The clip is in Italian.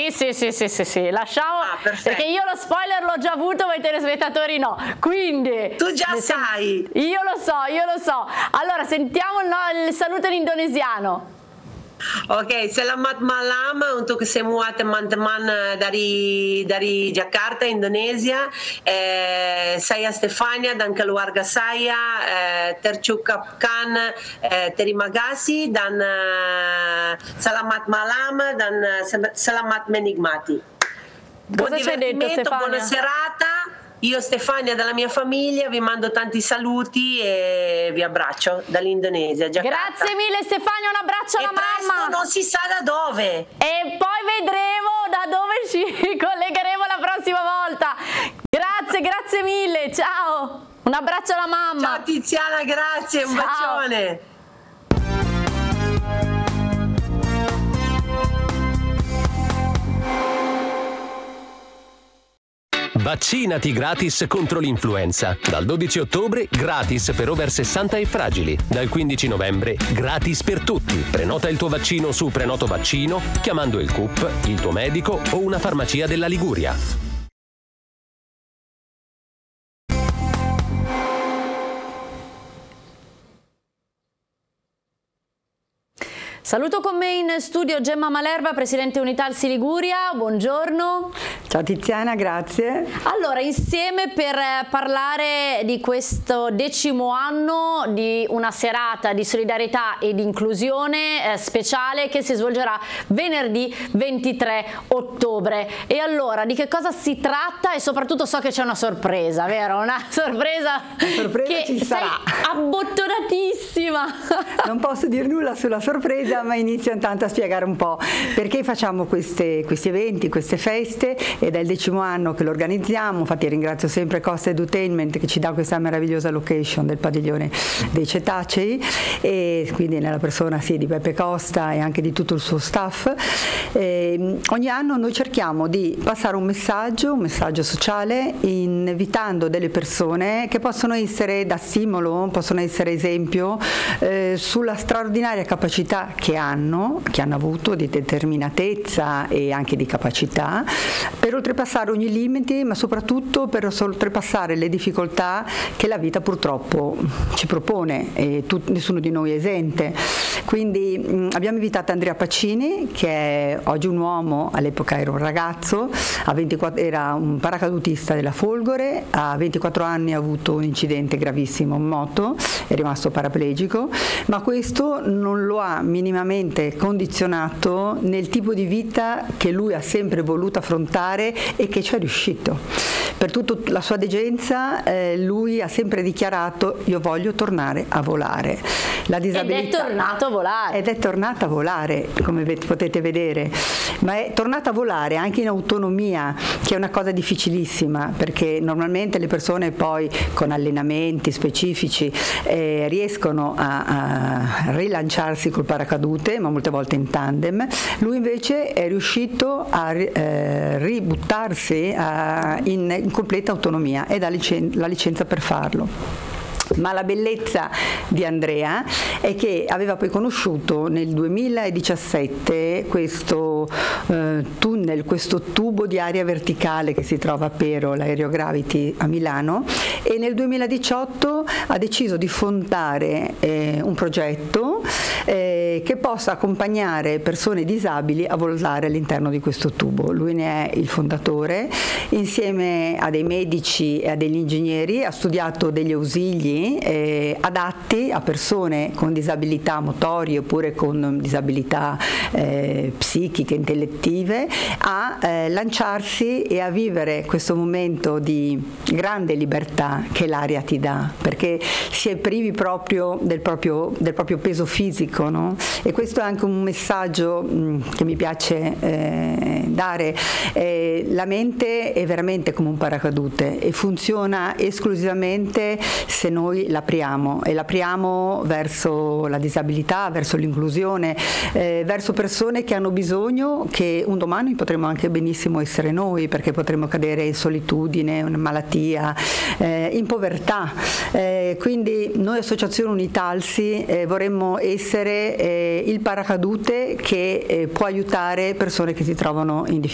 Sì. Lasciamo, perché io lo spoiler l'ho già avuto, voi telespettatori no. Quindi tu già sai. Io lo so. Allora sentiamo il saluto in indonesiano. Oke, selamat malam untuk semua teman-teman dari Jakarta, Indonesia. Saya Stefania dan keluarga saya terucapkan terima kasih dan selamat malam dan selamat menikmati. Buon divertimento, buona serata. Io Stefania dalla mia famiglia vi mando tanti saluti e vi abbraccio dall'Indonesia, Giacarta. Grazie mille Stefania, un abbraccio alla mamma. Non si sa da dove. E poi vedremo da dove ci collegheremo la prossima volta. Grazie mille, ciao. Un abbraccio alla mamma. Ciao Tiziana, grazie, un bacione. Vaccinati gratis contro l'influenza. Dal 12 ottobre gratis per over 60 e fragili. Dal 15 novembre gratis per tutti. Prenota il tuo vaccino su Prenoto Vaccino chiamando il CUP, il tuo medico o una farmacia della Liguria. Saluto con me in studio Gemma Malerba, Presidente Unitalsi Liguria, buongiorno. Ciao Tiziana, grazie. Allora, insieme per parlare di questo 10° anno di una serata di solidarietà e di inclusione speciale che si svolgerà venerdì 23 ottobre. E allora, di che cosa si tratta? E soprattutto so che c'è una sorpresa, vero? Una sorpresa che ci sarà. Abbottonatissima. Non posso dire nulla sulla sorpresa, ma inizio intanto a spiegare un po' perché facciamo questi eventi, queste feste. Ed è il 10° anno che lo organizziamo. Infatti ringrazio sempre Costa Edutainment che ci dà questa meravigliosa location del padiglione dei Cetacei, e quindi nella persona di Peppe Costa e anche di tutto il suo staff. Ogni anno noi cerchiamo di passare un messaggio sociale, invitando delle persone che possono essere da stimolo, possono essere esempio sulla straordinaria capacità che hanno avuto di determinatezza e anche di capacità per oltrepassare ogni limite, ma soprattutto per oltrepassare le difficoltà che la vita purtroppo ci propone, e nessuno di noi è esente. Quindi abbiamo invitato Andrea Pacini, che è oggi un uomo, all'epoca era un ragazzo, era un paracadutista della Folgore, a 24 anni ha avuto un incidente gravissimo in moto, è rimasto paraplegico, ma questo non lo ha minimamente condizionato nel tipo di vita che lui ha sempre voluto affrontare e che ci è riuscito. Per tutta la sua degenza lui ha sempre dichiarato: io voglio tornare a volare. La disabilità, ed è tornato a volare. Ed è tornata a volare, come potete vedere, ma è tornata a volare anche in autonomia, che è una cosa difficilissima, perché normalmente le persone poi con allenamenti specifici riescono a rilanciarsi col paracadute, ma molte volte in tandem. Lui invece è riuscito a ributtarsi in completa autonomia ed ha la licenza per farlo. Ma la bellezza di Andrea è che aveva poi conosciuto nel 2017 questo tunnel, questo tubo di aria verticale che si trova a Pero, l'Aerogravity a Milano, e nel 2018 ha deciso di fondare un progetto che possa accompagnare persone disabili a volare all'interno di questo tubo. Lui ne è il fondatore, insieme a dei medici e a degli ingegneri ha studiato degli ausili adatti a persone con disabilità motorie oppure con disabilità psichiche, intellettive, a lanciarsi e a vivere questo momento di grande libertà che l'aria ti dà, perché si è privi proprio del proprio peso fisico, no? E questo è anche un messaggio che mi piace dare. La mente è veramente come un paracadute e funziona esclusivamente se noi l'apriamo, e l'apriamo verso la disabilità, verso l'inclusione, verso persone che hanno bisogno, che un domani potremo anche benissimo essere noi, perché potremo cadere in solitudine, in malattia, in povertà. Quindi noi Associazione Unitalsi vorremmo essere il paracadute che può aiutare persone che si trovano in difficoltà.